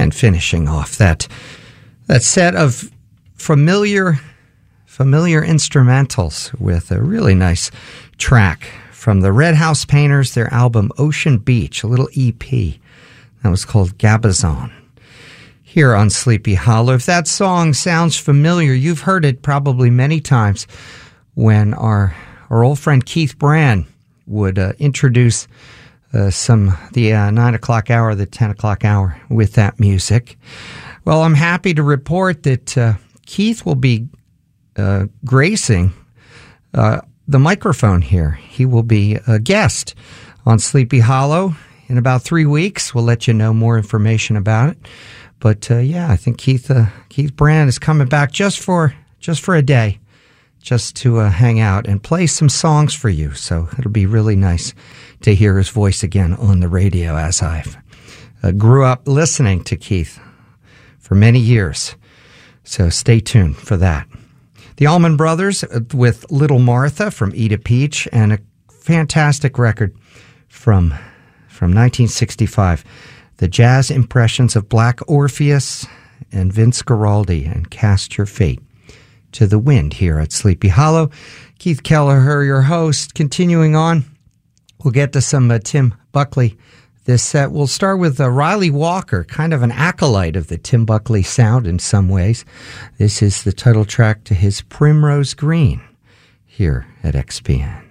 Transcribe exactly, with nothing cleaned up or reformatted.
And finishing off that that set of familiar familiar instrumentals with a really nice track from the Red House Painters, their album Ocean Beach, a little E P that was called Gabazon. Here on Sleepy Hollow. If that song sounds familiar, you've heard it probably many times when our our old friend Keith Brand would uh, introduce uh, some the uh, nine o'clock hour, the ten o'clock hour with that music. Well, I'm happy to report that uh, Keith will be uh, gracing uh, the microphone here. He will be a guest on Sleepy Hollow in about three weeks. We'll let you know more information about it. But uh, yeah, I think Keith uh, Keith Brand is coming back just for just for a day, just to uh, hang out and play some songs for you. So it'll be really nice to hear his voice again on the radio, as I uh, grew up listening to Keith for many years. So stay tuned for that. The Allman Brothers with Little Martha from Eat a Peach, and a fantastic record from from nineteen sixty-five. The jazz impressions of Black Orpheus and Vince Guaraldi and Cast Your Fate to the Wind here at Sleepy Hollow. Keith Kelleher, your host. Continuing on, we'll get to some uh, Tim Buckley. This set, we'll start with uh, Riley Walker, kind of an acolyte of the Tim Buckley sound in some ways. This is the title track to his Primrose Green here at X P N.